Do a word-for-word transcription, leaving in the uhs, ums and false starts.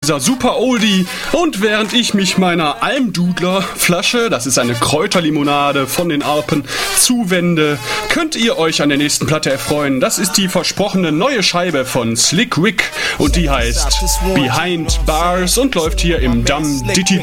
dieser super Oldie. Und während ich mich meiner Almdudler-Flasche, das ist eine Kräuterlimonade von den Alpen, zuwende, könnt ihr euch an der nächsten Platte erfreuen. Das ist die versprochene neue Scheibe von Slick Rick und die heißt Behind Bars und läuft hier im Dum Ditty